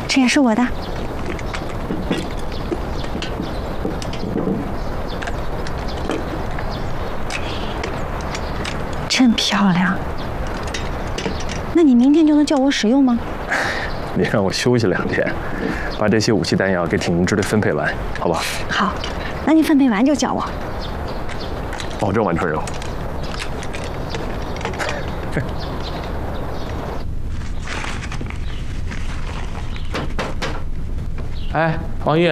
这也是我的。真漂亮。那你明天就能叫我使用吗？ 你让我休息2天，把这些武器弹药给挺宁支队分配完，好吧？ 好，那你分配完就叫我。 保证完成任务。 哎，王玉。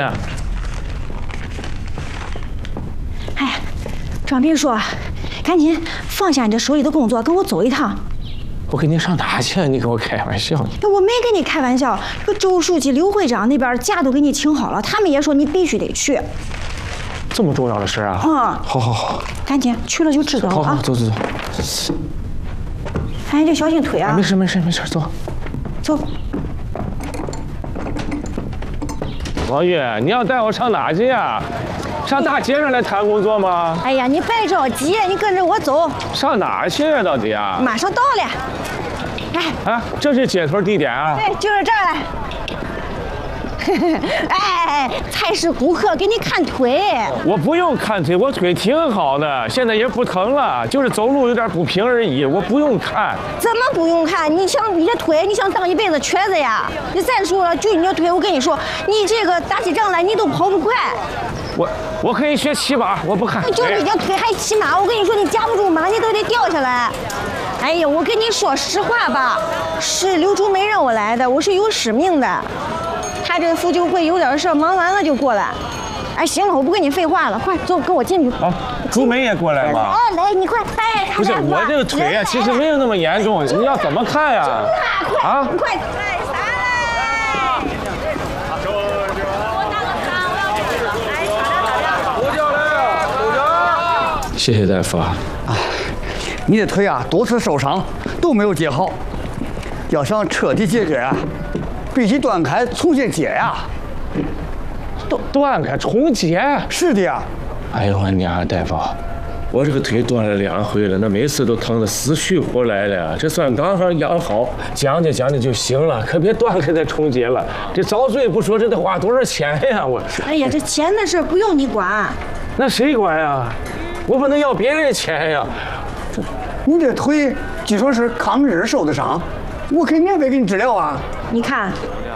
哎，庄秘书，赶紧放下你这手里的工作，跟我走一趟。 我跟你上哪去？你跟我开玩笑呢？ 我没跟你开玩笑，这个周书记、刘会长那边假都给你请好了，他们也说你必须得去。 这么重要的事啊！好好好， 赶紧去了就知道了啊！ 好，走。 哎，这小心腿啊！ 没事，走。 走。 王玉，你要带我上哪去呀？上大街上来谈工作吗？ 哎呀，你别着急，你跟着我走。 上哪去啊？到底啊？ 马上到了。 哎，这是接头地点啊？ 对，就是这儿。哎，菜市顾客给你看腿。 我不用看腿，我腿挺好的，现在也不疼了，就是走路有点不平而已，我不用看。 怎么不用看？你这腿，你想当一辈子瘸子呀？你再说了，就你这腿，我跟你说，你这个打起仗来你都跑不快。 我可以学骑马，我不看。 就是你这腿还骑马，我跟你说，你夹不住马，你都得掉下来。哎呀，我跟你说实话吧，是刘竹梅让我来的，我是有使命的。他这妇救会有点事，忙完了就过来。哎，行了，我不跟你废话了，快走，跟我进去。 好，竹梅也过来吧。 哎，来，你快，哎， 不是我这个腿啊，其实没有那么严重，你要怎么看呀？ 啊，快！ 谢谢大夫啊！ 你的腿啊多次受伤都没有接好，要想彻底解决啊，必须断开重新接呀。 断开重接？ 是的呀。 哎呦我娘，大夫，我这个腿断了2回了，那每次都疼得死去活来的，这算刚好养好，讲解就行了，可别断开再重接了。这遭罪不说，这得花多少钱呀？我。 哎呀，这钱的事不用你管。 那谁管呀？我不能要别人钱呀！ 你这腿据说是抗日受的伤，我可以免费给你治疗啊！ 你看，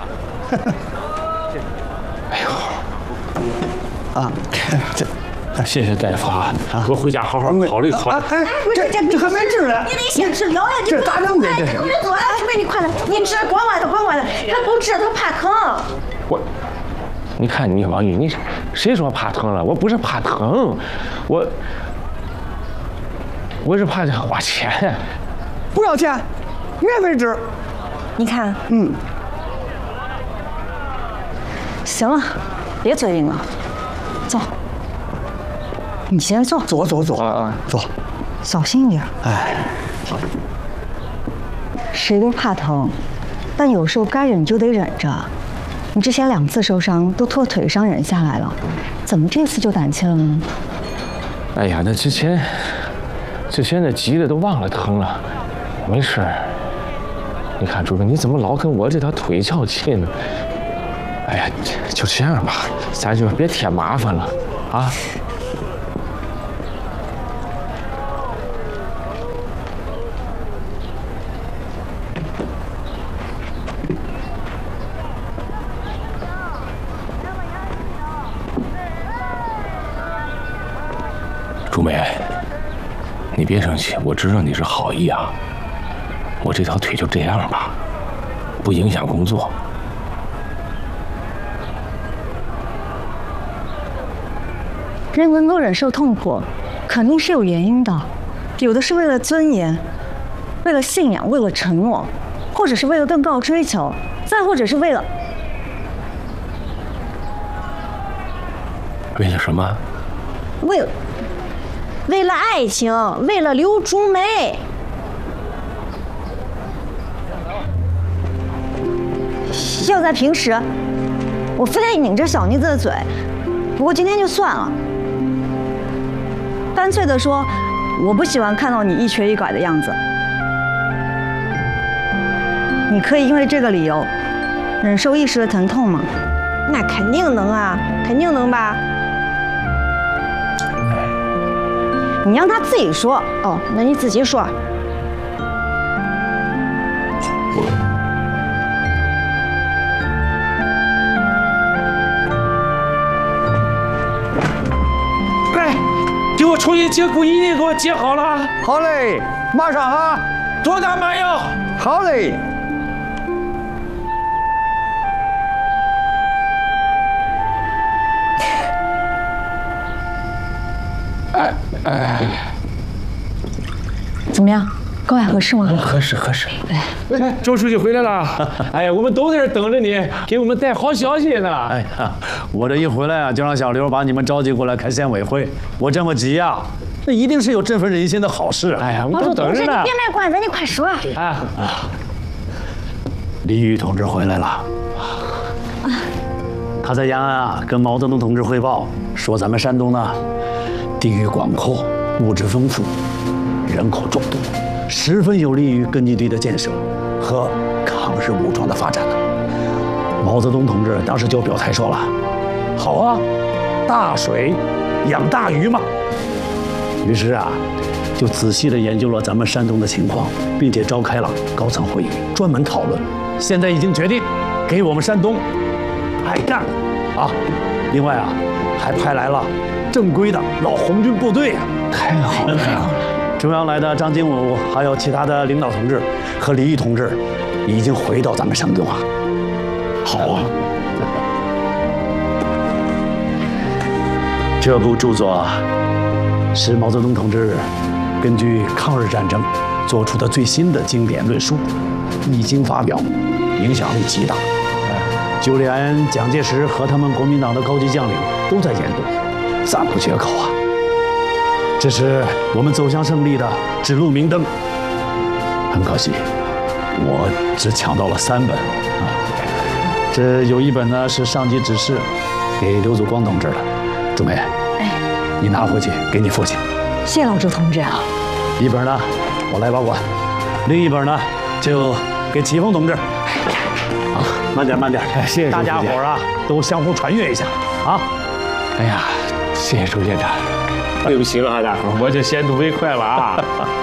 哎呦，啊， 这， 谢谢大夫啊！我回家好好考虑考虑。 哎，这还没治呢， 你得先治疗呀！ 这咋整的？这是。 你走，除非你快点，你治管管他，他不治他怕疼。 你看你王玉，你谁说怕疼了？我不是怕疼，我是怕花钱。 不要钱，免费治。 你看，行了，别嘴硬了，走。你先坐， 坐啊， 坐， 小心一点。 哎， 谁都怕疼，但有时候该忍就得忍着。你之前2次受伤都拖腿上忍下来了，怎么这次就胆怯了呢？ 哎呀，那之前那急的都忘了疼了，没事。你看主任，你怎么老跟我这条腿较劲呢？哎呀，就这样吧，咱就别添麻烦了啊。朱梅，你别生气，我知道你是好意啊。我这条腿就这样吧，不影响工作。 人能够忍受痛苦，肯定是有原因的，有的是为了尊严，为了信仰，为了承诺，或者是为了更高追求，再或者是为了什么？ 为了爱情，为了刘竹梅。要在平时，我非得拧着小妮子的嘴，不过今天就算了。干脆的说，我不喜欢看到你一瘸一拐的样子。你可以因为这个理由忍受一时的疼痛嘛？那肯定能啊，肯定能吧？你让他自己说哦，那你自己说。 来，给我重新接骨仪，你给我接好了。 好嘞，马上啊！ 多大麻药？ 好嘞。 怎么样？高矮合适吗？ 合适。哎，周书记回来了。哎呀，我们都在这等着你，给我们带好消息呢。 哎呀，我这一回来啊，就让小刘把你们召集过来开县委会。我这么急呀，这一定是有振奋人心的好事。 哎呀，我们都等着呢。 你别卖关子，你快说。 李玉同志回来了。他在延安啊，跟毛泽东同志汇报说，咱们山东呢，地域广阔，物质丰富，人口众多，十分有利于根据地的建设和抗日武装的发展呢。毛泽东同志当时就表态说了：“好啊，大水养大鱼嘛。”于是啊，就仔细地研究了咱们山东的情况，并且召开了高层会议，专门讨论。现在已经决定给我们山东爱干啊！另外啊，还派来了正规的老红军部队啊，太好了！中央来的张经武，还有其他的领导同志和李毅同志，已经回到咱们山东啊。好啊！这部著作啊，是毛泽东同志根据抗日战争做出的最新的经典论述，一经发表，影响力极大。就连蒋介石和他们国民党的高级将领都在研读，赞不绝口啊！这是我们走向胜利的指路明灯。很可惜，我只抢到了3本啊。这有一本呢是上级指示给刘祖光同志的，朱梅，你拿回去给你父亲。 谢老周同志啊。 一本呢我来保管，另一本呢就给齐峰同志。啊，慢点。 哎，谢谢大家伙儿啊都相互传阅一下啊。 哎呀，谢谢周县长。对不起了啊，大伙儿，我就先睹为快了啊。